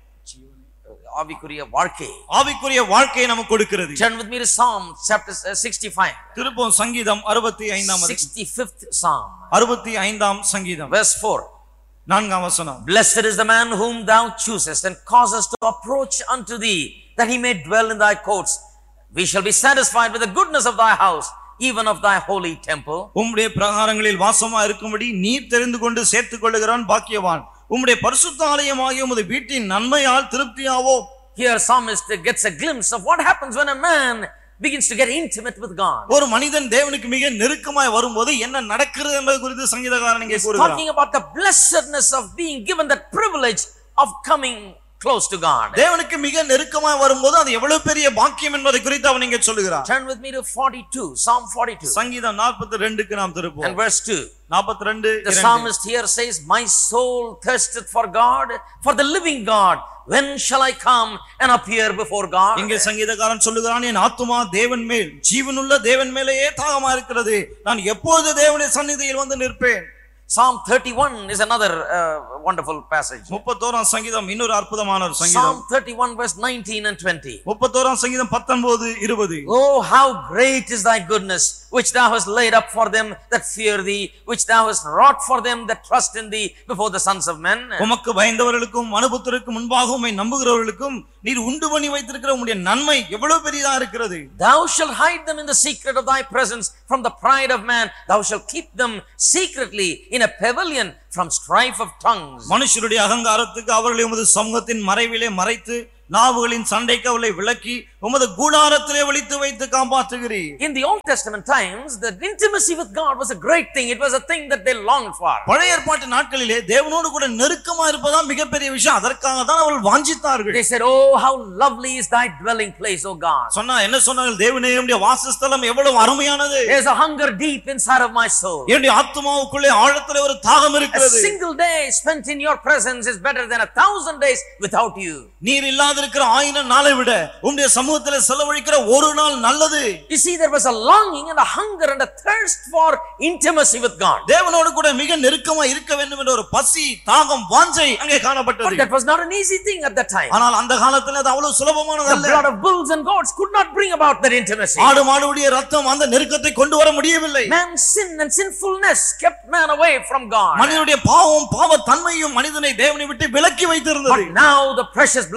ஆவிக்குரிய வாழ்க்கை ஆவிக்குரிய வாழ்க்கையை நமக்கு கொடுக்கிறது? Turn with me to Psalm chapter sixty-five. திருப்பும் சங்கீதம் அறுபத்தி ஐந்தாம் sixty-fifth Psalm. அறுபத்தி ஐந்தாம் சங்கீதம் verse four. நான்காம் வசனம். Blessed is the man whom thou choosest and causest to approach unto thee, that he may dwell in thy courts. We shall be satisfied with the goodness of thy house, even of thy holy temple. உம்முடைய பிரகாரங்களில் வாசமா இருக்கும்படி நீர் தெரிந்து கொண்டு சேர்த்துக் கொள்ளுகிறான் பாக்கியவான். உம்முடைய பரிசுத்த ஆலயமாகிய உம்முடைய வீட்டின் நன்மையால் திருப்தியாவோ. Here psalmist gets a glimpse of what happens when a man begins to get intimate with God. ஒரு மனிதன் தேவனுக்கு மிக நெருக்கமாய் வரும்போது என்ன நடக்கிறது என்பது குறித்து சங்கீதக்காரன் இங்கே கூறுகிறார். Talking about the blessedness of being given that privilege of coming close to God. தேவனுக்கு மிக நெருக்கமாய் வரும்போது அது எவ்வளவு பெரிய பாக்கியம் என்பதை குறித்து அவன் இங்கே சொல்லுகிறார். Turn with me to forty-two, Psalm forty-two. சங்கீதம் நாற்பத்தி இரண்டுக்கு நாம் திருப்புவோம். And verse two. நாற்பத்தி இரண்டு. The psalmist here says, my soul thirsteth for God, for the living God. When shall I come and appear before God? இங்கே சங்கீதக்காரன் சொல்லுகிறான், என் ஆத்துமா தேவன் மேல், ஜீவனுள்ள தேவன் மேலேயே தாகமா இருக்கிறது. நான் எப்பொழுது தேவனுடைய சந்நிதியில் வந்து நிற்பேன். Psalm thirty-one is another uh, wonderful passage. முப்பத்தோராம் சங்கீதம் இன்னொரு அற்புதமான ஒரு சங்கீதம். Psalm thirty-one verse nineteen and twenty. முப்பத்தோராம் சங்கீதம் பத்தொன்பது இருபது. Oh, how great is thy goodness, which thou hast laid up for them that fear thee, which thou hast wrought for them that trust in thee before the sons of men. உமக்கு பயந்தவர்களுக்கும் மனுபுத்திரருக்கு முன்பாக உம்மை நம்புகிறவர்களுக்கும் நீர் உண்டு பண்ணி வைத்திருக்கிற உம்முடைய நன்மை எவ்வளவு பெரிதா இருக்கிறது. Thou shalt hide them in the secret of thy presence from the pride of man. Thou shalt keep them secretly in a pavilion from strife of tongues. மனுஷருடைய அகங்காரத்துக்கு அவர்களை உமது சமூகத்தின் மறைவிலே மறைத்து நாவுகளின் சண்டைக்கு அவளை விலக்கி உமது கூடாரத்திலே ஒளித்து வைத்து காப்பாற்றுகிறீர். In the Old Testament times, the intimacy with God was a great thing. It was a thing that they longed for. பழைய ஏற்பாட்டு நாட்களிலே தேவனோடு கூட நெருக்கமா இருப்பதா மிகப்பெரிய விஷயம். அதற்காக தான் அவர்கள் வாஞ்சித்தார்கள். They said, oh, how lovely is thy dwelling place, O God. சொன்னா என்ன சொன்னார்கள்? தேவனே, உம்முடைய வாசஸ்தலம் எவ்வளவு அருமையானது. There's a hunger deep inside of my soul. என்னுடைய ஆத்துமாவுக்குள்ளே ஆழத்திலே ஒரு தாகம் இருக்கிறது. A single day spent in your presence is better than a thousand days without you. நீர் இல்லாதிருக்கிற ஆயிரம் நாளை விட உம்முடைய சமூகத்திலே செலவழிக்கிற ஒரு நாள் நல்லது. You see, there was a longing and a hunger and a thirst for intimacy with God. தேவனோடு கூட மிக நெருக்கமா இருக்க வேண்டும் என்ற ஒரு பசி, தாகம், வாஞ்சை அங்கே காணப்பட்டது. But that was not an easy thing at that time. ஆனால் அந்த காலத்துல அது அவ்வளவு சுலபமானது அல்ல. The blood of bulls and goats could not bring about that intimacy. ஆடு மாடுடைய இரத்தம் அந்த நெருக்கத்தை கொண்டு வர முடியவில்லை. Man's sin and sinfulness kept man away from God. மனிதனுடைய பாவம், பாவ தன்மையும் மனிதனை தேவனை விட்டு விலக்கி வைத்திருந்தது. But now the precious blood of Jesus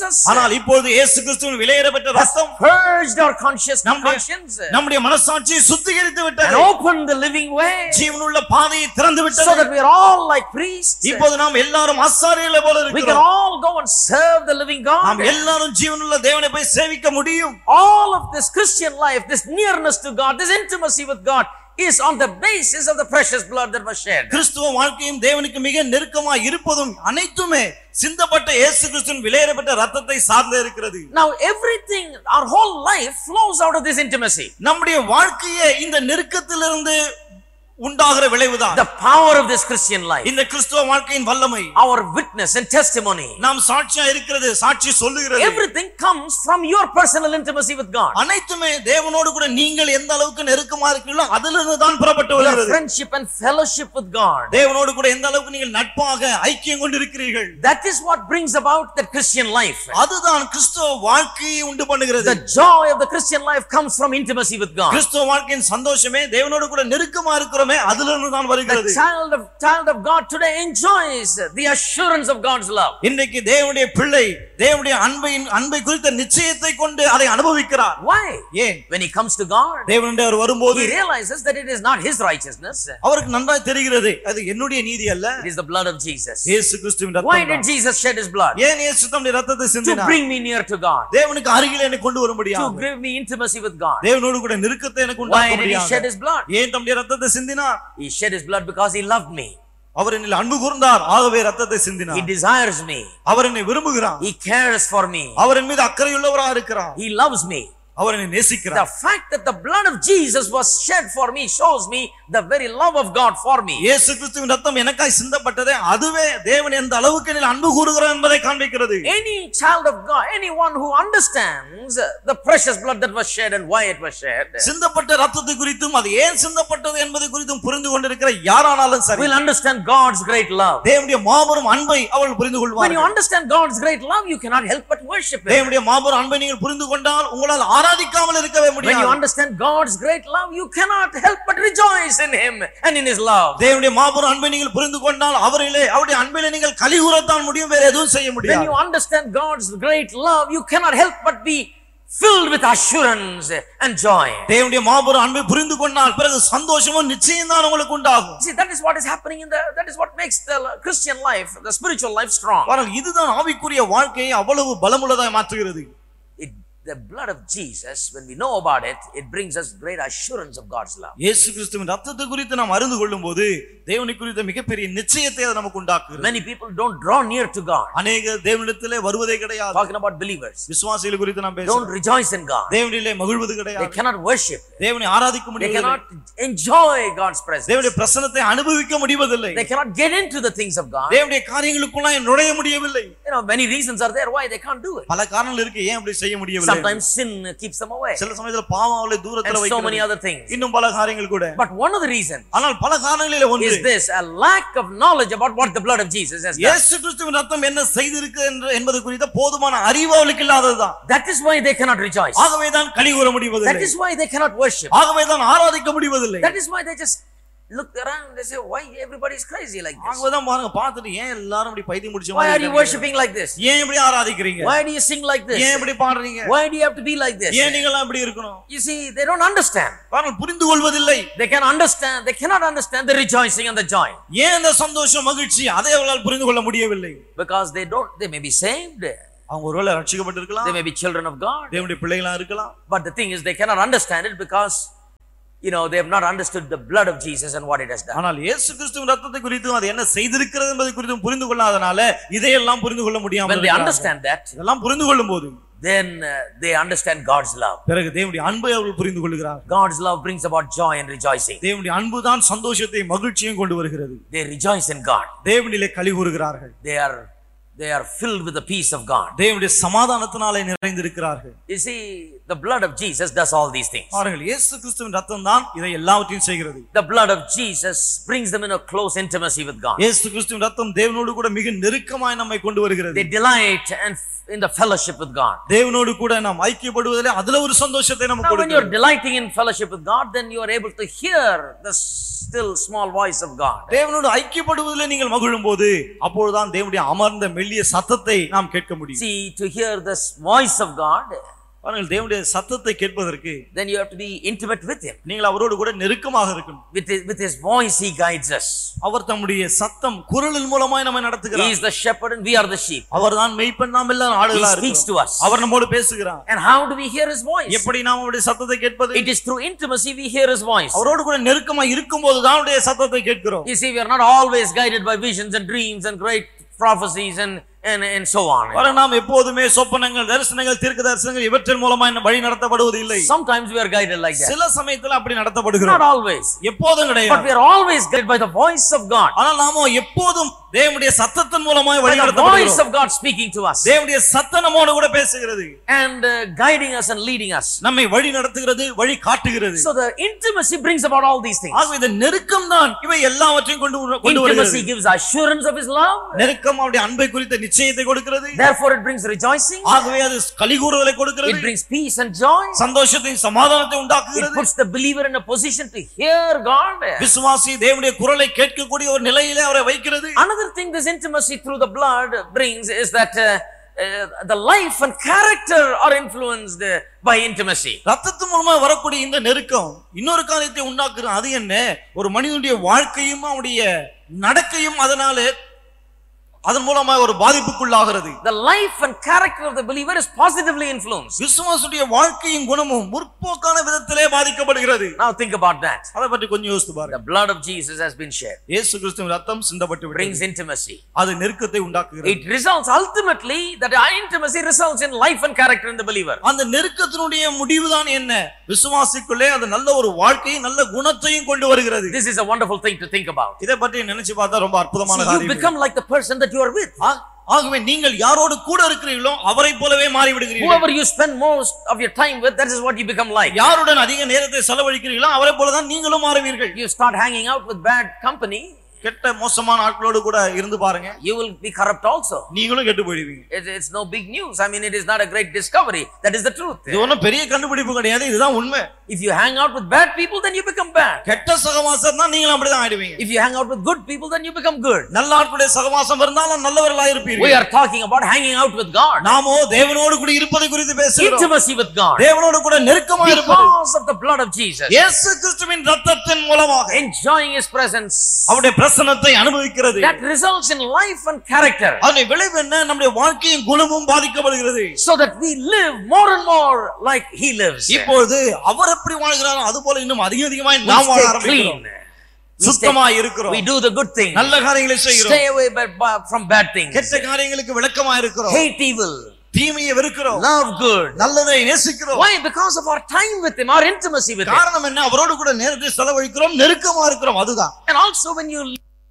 Jesus ஆனால் இப்பொழுது இயேசு கிறிஸ்துவின் விலையேறப்பட்ட ரத்தம் purged our conscious conscience நம்முடைய மனசாட்சியை சுத்திகரித்து விட்டது and opened the living way ஜீவனுள்ள பாதையை திறந்து விட்டது so that we are all like priests. இப்போது நாம் எல்லாரும் ஆசாரியர்களைப் போல We can இருக்கிறோம் all go and serve the living God. நாம் எல்லாரும் ஜீவனுள்ள தேவனை போய் சேவிக்க முடியும். All of this Christian life, this nearness to God, this intimacy with God is on the basis of the precious blood that was shed. கிறிஸ்துவ வாழ்க்கையும் தேவனுக்கு மிக நெருக்கமாக இருப்பதும் அனைத்துமே சிந்தப்பட்ட இயேசு கிறிஸ்துவின் விலையேறப்பட்ட ரத்தத்தை சார்ந்தே இருக்கிறது. Now everything, our whole life flows out of this intimacy. நம்முடைய வாழ்க்கையே இந்த நெருக்கத்திலிருந்து உண்டாகிற விளைவுதான். The power of this Christian life, இந்த கிறிஸ்துவ வாழ்க்கையின் வல்லமை, our witness and testimony, நாம் சாட்சியா இருக்கிறது, சாட்சி சொல்லுகிறது, everything comes from your personal intimacy with God. அனைத்துமே தேவனோடு கூட நீங்கள் எந்த அளவுக்கு நெருக்கமா இருக்கீங்களோ அதிலிருந்து தான் புறப்பட்டு வருகிறது. Friendship and fellowship with God, தேவனோடு கூட எந்த அளவுக்கு நீங்கள் நட்பாக ஐக்கியம் கொண்டு இருக்கிறீர்கள், that is what brings about the Christian life. அதுதான் கிறிஸ்துவ வாழ்க்கையை உண்டு பண்ணுகிறது. The joy of the Christian life comes from intimacy with God. கிறிஸ்துவ வாழ்க்கையின் சந்தோஷமே தேவனோடு கூட நெருக்கமா இருக்கிறோமே அதிலிருந்து தான் வருகிறது. The child of child of God today enjoys the assurance of God's love. இன்றைக்கு தேவனுடைய பிள்ளை தேவனுடைய அன்பின் அன்பை குறித்த நிச்சயத்தை கொண்டு அதை அனுபவிக்கிறார். Why? ஏன்? When he comes to God, தேவனுடைய அவர் வரும்போது he realizes that it is not his righteousness. அவருக்கு நன்றாய் தெரிகிறது அது என்னுடைய நீதி அல்ல, it is the blood of Jesus. இயேசு கிறிஸ்துவின் ரத்தம். Why did Jesus shed his blood? ஏன் இயேசு தம்முடைய ரத்தத்தை To சிந்தினார்? bring me near to God, தேவனுக்கு அருகில் என்னை கொண்டு வர to முடியாது, give me intimacy with God. தேவனோடு கூட நெருக்கத்தை எனக்கு Why உண்டாக்க did he shed முடியாது. his blood? ஏன் தம்முடைய ரத்தத்தை சிந்தினார்? He shed his blood because he loved me. அவர் என்னில் அன்பு கூர்ந்தார், ஆகவே ரத்தத்தை சிந்தினார். He desires me. அவர் என்னை விரும்புகிறார், He cares for me. அவர் என் மீது அக்கறையுள்ளவராக இருக்கிறார், He loves me. அவர் என்னை நேசிக்கிறார். The fact that the blood of Jesus was shed for me shows me the very love of God for me. இயேசு கிறிஸ்துவின் ரத்தம் எனக்காய் சிந்தப்பட்டதே அதுவே தேவன் எந்த அளவுக்கு என்னில் அன்பு கூறுகிறார் என்பதை காண்பிக்கிறது. Any child of God, anyone who understands the precious blood that was shed and why it was shed, சிந்தப்பட்ட ரத்தத்தை குறித்தும் அது ஏன் சிந்தப்பட்டது என்பதை குறித்தும் புரிந்து கொண்டிருக்கிற யாரானாலும் சரி will understand God's great love. தேவனுடைய மாபெரும் அன்பை அவர்கள் புரிந்து When you கொள்வார்கள். understand God's great love, you cannot help but worship Him. தேவனுடைய மாபெரும் அன்பை நீங்கள் புரிந்து கொண்டால் உங்களால் ஆராதிக்காமல் இருக்கவே When you முடியாது. understand God's great love, you cannot help but rejoice in Him and in His love. தேவனுடைய மாபெரும் அன்பை நீங்கள் புரிந்து கொண்டால் அவரிலே அவருடைய அன்பிலே நீங்கள் கலிகூறத்தான் முடியும், வேற எதுவும் செய்ய When முடியாது. you understand God's great love, you cannot help but be filled with assurance and joy. தேவனுடைய மாபெரும் அன்பை புரிந்து கொண்டால் பிறகு சந்தோஷமும் நிச்சயம் தான் உங்களுக்கு உண்டாகும். See, that is what is happening in the, that is what makes the Christian life, the spiritual life strong. ஆனால் இதுதான் ஆவிக்குரிய வாழ்க்கையை அவ்வளவு பலமுள்ளதாய் மாற்றுகிறது. It, the blood of Jesus, when we know about it, it brings us great assurance of God's love. இயேசு கிறிஸ்துவின் ரத்தத்தை குறித்து நாம் அறிந்து கொள்ளும்போது தேவனை குறித்த மிகப்பெரிய நிச்சயத்தை அது நமக்கு உண்டாக்குகிறது. Many people don't draw near to God. அநேக தேவனிடத்திலே வருவதே கிடையாது. Talking about believers, விசுவாசிகள் குறித்து நாம் don't பேசுறோம். rejoice in God. தேவனிலே மகிழ்வது They கிடையாது. cannot worship. தேவனை ஆராதிக்க They முடியவில்லை. cannot enjoy God's presence. தேவனுடைய பிரசன்னத்தை அனுபவிக்க முடிவதில்லை. They cannot get into the things of God. தேவனுடைய காரியங்களுக்குள்ளாய் நுழைய முடியவில்லை. You know, many reasons are there why they can't do it. பல காரணங்கள் இருக்கு ஏன் அப்படி செய்ய முடியவில்லை. Sometimes sin keeps them away, சில சமயத்துல பாவம் அவளை தூரத்துல and so many வைக்கிறது. other things. இன்னும் பல காரியங்கள் கூட. But one of the reasons ஆனால் பல காரணங்களிலே ஒன்று is this: a lack of knowledge about what the blood of Jesus has done. இயேசு கிறிஸ்துவின் ரத்தம் என்ன செய்திருக்கு என்பது குறித்த போதுமான அறிவு அவளுக்கு இல்லாததுதான். That is why they cannot rejoice. ஆகவே தான் களி கூற முடிவதில்லை. That is why they cannot worship. ஆகவே தான் ஆராதிக்க முடிவதில்லை. That is why they just look around, they say, why everybody is crazy like this? ஆகவே தான் பாருங்க பார்த்துட்டு ஏன் எல்லாரும் இப்படி பைத்தியம் முடிச்ச Why மாதிரி are you இருக்காங்க? worshiping like this? ஏன் இப்படி ஆராதிக்கிறீங்க? Why do you sing like this? ஏன் இப்படி பாடுறீங்க? Why do you have to be like this? ஏன் நீங்க எல்லாம் இப்படி இருக்கணும்? You see, they don't understand. பாருங்க புரிந்து கொள்வதில்லை. They can understand, they cannot understand the rejoicing and the joy. ஏன் அந்த சந்தோஷம் மகிழ்ச்சி அதை அவர்களால் புரிந்து கொள்ள முடியவில்லை. Because they don't, they may be saved. அவங்க ஒருவேளை ரட்சிக்கப்பட்டிருக்கலாம். They may be children of God. தேவனுடைய பிள்ளைகளா இருக்கலாம். But the thing is, they cannot understand it because, you know, they have not understood the blood of Jesus and what it has done. ஆனால் இயேசு கிறிஸ்துவின் ரத்தத்தை குறித்தும் அது என்ன செய்திருக்கிறது என்பதை குறித்தும் புரிந்து கொள்ளாதனால இதையெல்லாம் புரிந்து கொள்ள முடியாமல் When they understand that, இதெல்லாம் புரிந்து கொள்ளும்போது then uh, they understand God's love. பிறகு தேவனுடைய அன்பை அவர்கள் புரிந்து கொள்கிறார்கள். God's love brings about joy and rejoicing. தேவனுடைய அன்பு தான் சந்தோஷத்தை மகிழ்ச்சியும் கொண்டு வருகிறது. They rejoice in God. தேவனிலே களி கூறுகிறார்கள். They are they are filled with the peace of God. தேவனுடைய சமாதானத்தினாலே நிறைந்திருக்கிறார்கள். You see, the blood of Jesus does all these things. பாருங்கள் இயேசு கிறிஸ்துவின் ரத்தம் தான் இதை எல்லாவற்றையும் செய்கிறது. The blood of Jesus brings them in a close intimacy with God. இயேசு கிறிஸ்துவின் ரத்தம் தேவனோடு கூட மிக நெருக்கமாய் நம்மை கொண்டு வருகிறது. They delight and in the fellowship with God. தேவனோடு கூட நாம் ஐக்கியப்படுவதிலே அதுல ஒரு சந்தோஷத்தை நமக்கு Now when you are கொடுக்கிறது. delighting in fellowship with God, then you are able to hear the still small voice of God. தேவனோடு ஐக்கியப்படுவதிலே நீங்கள் மகிழும்போது அப்பொழுதுதான் தேவனுடைய அமர்ந்த மெல்லிய சத்தத்தை நாம் கேட்க முடியும். See, to hear this voice of God, பாருங்கள், தேவனுடைய சத்தத்தை கேட்பதற்கு then you have to be intimate with him. நீங்கள் அவரோடு கூட நெருக்கமாக இருக்கணும். With his, with his voice he guides us. அவர் தம்முடைய சத்தம் குரலின் மூலமாய் நம்மை He நடத்துகிறார். is the shepherd and we are the sheep. அவர்தான் மேய்ப்பன், நாம் எல்லாம் He ஆடுகளா speaks இருக்கிறோம். to us. அவர் நம்மோடு பேசுகிறார். And how do we hear his voice? எப்படி நாம் அவருடைய சத்தத்தை கேட்பது? It is through intimacy we hear his voice. அவரோடு கூட நெருக்கமாக இருக்கும்போது தான் அவருடைய சத்தத்தை கேட்கிறோம். You see, we are not always guided by visions and dreams and great prophecies and and and so on. வர நாம் எப்போதுமே சொப்பனங்கள், தரிசனங்கள், தீர்க்க தரிசனங்கள் இவற்றின் மூலமாய் வழி நடத்தப்படுவது இல்லை. Sometimes we are guided like that. சில சமயத்துல அப்படி நடத்தப்படுகிறோம். Not always. எப்போதும் But we கிடையாது. are always guided by the voice of God. ஆனால் நாமோ எப்போதும் தேவனுடைய சத்தத்தின் மூலமாய் By வழி the voice நடத்தப்படுகிறோம். of God speaking to us தேவனுடைய சத்தம் நம்மோடு கூட பேசுகிறது. and uh, guiding us and leading us. நம்மை வழி நடத்துகிறது, வழி காட்டுகிறது. So the intimacy brings about all these things. ஆகவே இந்த நெருக்கம் தான் இவை எல்லாவற்றையும் கொண்டு வரு- கொண்டு Intimacy வருகிறது. gives assurance of his love. நெருக்கம் அவருடைய அன்பை குறித்த நிச்சயத்தை கொடுக்கிறது. Therefore it brings rejoicing. ஆகவே அது கலிகூறுதலை It கொடுக்கிறது. brings peace and joy. சந்தோஷத்தையும் சமாதானத்தை It உண்டாக்குகிறது. puts the believer in a position to hear God. விசுவாசி தேவனுடைய குரலை கேட்கக்கூடிய ஒரு நிலையிலே அவரை வைக்கிறது. Another thing this intimacy through the blood brings is that uh, uh, the life and character are influenced uh, by intimacy. ரத்தத்து மூலமா வரக்கூடிய இந்த நெருக்கம் இன்னொரு காரியத்தை உண்டாக்குறது. அது என்ன? ஒரு மனிதனுடைய வாழ்க்கையும் அவனுடைய நடக்கையும் அதனால அதன் மூலமா ஒரு பாதிப்புக்குள்ளாகிறது. The life and character of the believer is positively influenced. விசுவாசியுடைய வாழ்க்கையும் குணமும் முற்போக்கான விதத்திலே பாதிக்கப்படுகிறது. Now think about that. அதை பற்றி கொஞ்சம் யோசித்து பாருங்க. The blood of Jesus has been shed. இயேசு கிறிஸ்துவின் ரத்தம் சிந்தப்பட்டு Brings விட்டது. intimacy. அது நெருக்கத்தை உண்டாக்குகிறது. It results ultimately that intimacy results in life and character in the believer. அந்த நெருக்கத்தினுடைய முடிவுதான் என்ன? விசுவாசிக்குள்ளே அது நல்ல ஒரு வாழ்க்கையும் நல்ல குணத்தையும் கொண்டு வருகிறது. This is a wonderful thing to think about. இதை பற்றி நினைச்சு பார்த்தா ரொம்ப அற்புதமான See, you காரியம். become like the person that you are with. ஆகவே நீங்கள் யாரோடு கூட இருக்கிறீர்களோ அவரை போலவே மாறி விடுகிறீர்கள். Whoever you spend most of your time with, that is what you become like. யாருடன் அதிக நேரத்தை செலவழிக்கிறீர்களோ அவரை போலதான் நீங்களும் மாறுவீர்கள். You start hanging out with bad company, கெட்ட மோசமான ஆட்களோடு கூட இருந்து பாருங்க, you will be corrupt also. நீங்களும் கெட்டு போயிடுவீங்க. It's, it's no big news. I mean, it is not a great discovery. That is the truth. இது ஒண்ணும் பெரிய கண்டுபிடிப்பு கிடையாது, இதுதான் உண்மை. If you hang out with bad people, then you become bad. கெட்ட சகவாசம் தான் நீங்களும் அப்படிதான் ஆயிடுவீங்க. If you hang out with good people, then you become good. நல்ல ஆட்களுடைய சகவாசம் இருந்தாலும் நல்லவர்களா இருப்பீர்கள். We are talking about hanging out with God. நாமோ தேவனோடு கூட இருப்பதை குறித்து பேசுகிறோம். Intimacy with God. தேவனோடு கூட நெருக்கமா இருப்பது. Because of the blood of Jesus. இயேசு கிறிஸ்துவின் இரத்தத்தின் மூலமாக Enjoying his presence. அவருடைய பிரசன்னத்தை அனுபவிக்கிறது. That results in life and character. அதனுடைய விளைவு என்ன? நம்முடைய வாழ்க்கையும் குணமும் பாதிக்கப்படுகிறது. So that we live more and more like he lives. இப்பொழுது அவர் எப்படி வாழ்கிறாரோ அது போல இன்னும் அதிக அதிகமாய் We நாம் வாழ stay ஆரம்பிக்கிறோம். clean. We சுத்தமாய் stay- இருக்கிறோம். We do the good things. நல்ல காரியங்களை செய்கிறோம். Stay away by- by- from bad things. கெட்ட காரியங்களுக்கு விலக்கமா இருக்கிறோம். Hate evil. தீமையை வெறுக்கிறோம். Love good. நல்லதை நேசிக்கிறோம். Why? Because of our time with him, our intimacy with him. காரணம் என்ன? அவரோடு கூட நேரத்தை செலவழிக்கிறோம், நெருக்கமா இருக்கிறோம், அதுதான் And also when you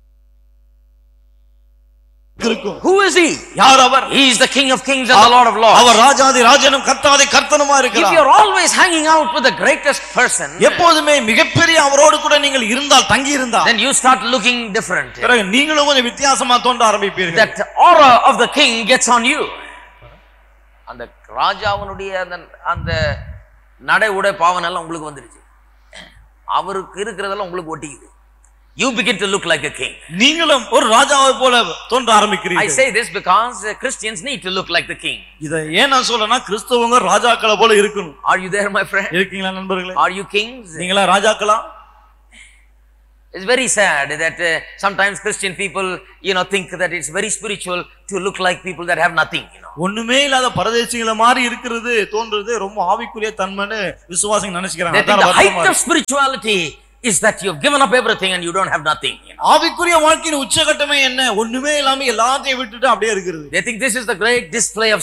இருக்கும். who is he? யார் அவர்? He is the King of Kings and the Lord of Lords. அவர் ராஜாதி ராஜனும் கர்த்தாதி கர்த்தனுமா If இருக்கிறார். you're always hanging out with the greatest person, எப்போதுமே மிகப்பெரிய அவரோடு கூட நீங்கள் இருந்தால், தங்கி இருந்தால், then you start looking different. பிறகு நீங்களும் கொஞ்சம் வித்தியாசமா தோன்ற ஆரம்பிப்பீர்கள். That aura of the king gets on you. அந்த ராஜாவனுடைய அந்த அந்த நடை உடை பாவனை எல்லாம் உங்களுக்கு வந்துருச்சு. அவருக்கு இருக்கிறதெல்லாம் உங்களுக்கு ஒட்டிக்குது. You begin to look like a king. நீங்களும் ஒரு ராஜாவை போல தோன்ற I ஆரம்பிக்கிறீர்கள். say this because uh, Christians need to look like the king. இத ஏன் நான் சொல்றேன்னா, கிறிஸ்தவங்க ராஜாக்களை போல இருக்கணும். Are you there, my friend? இருக்கீங்களா நண்பர்களே? Are you kings? நீங்களா ராஜாக்களா? It's very sad that uh, sometimes Christian people, you know, think that it's very spiritual to look like people that have nothing, you know. ஒண்ணுமே இல்லாத பரதேசிகளை மாதிரி இருக்கிறது தோன்றது ரொம்ப ஆவிக்குரிய தன்மைன்னு விசுவாசிங்க They நினைச்சுக்கிறாங்க. think the height of spirituality is that you've given up everything and you don't have nothing, you know. ஆவிக்குரிய வாழ்க்கையின் உச்சகட்டமே என்ன? ஒண்ணுமே இல்லாம எல்லாத்தையும் விட்டுட்டு அப்படியே இருக்கிறது. They think this is the great display of